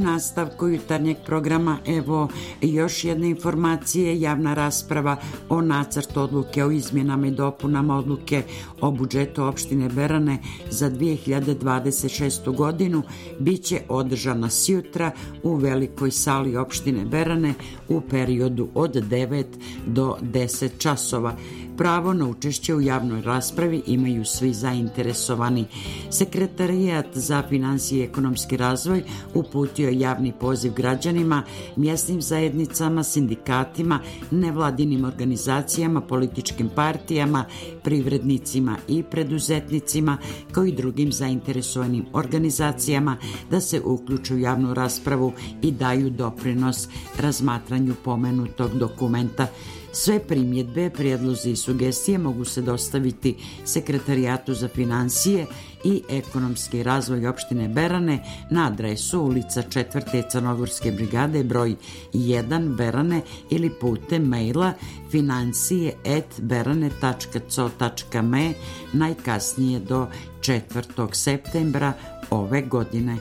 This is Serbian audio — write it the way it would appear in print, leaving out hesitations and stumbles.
nastavku jutarnjeg programa evo još jedne informacije. Javna rasprava o nacrtu odluke o izmjenama i dopunama odluke o budžetu opštine Berane za 2026. godinu biće održana sjutra u velikoj sali opštine Berane u periodu od 9 do 10 časova. Pravo na učešće u javnoj raspravi imaju svi zainteresovani. Sekretarijat za finansije i ekonomski razvoj uputio je javni poziv građanima, mjesnim zajednicama, sindikatima, nevladinim organizacijama, političkim partijama, privrednicima i preduzetnicima, kao i drugim zainteresovanim organizacijama da se uključu u javnu raspravu i daju doprinos razmatranju pomenutog dokumenta. Sve primjedbe, prijedlozi i sugestije mogu se dostaviti Sekretarijatu za finansije i ekonomski razvoj opštine Berane na adresu ulica 4. Crnogorske brigade broj 1 Berane ili putem maila financije@berane.co.me najkasnije do 4. septembra ove godine.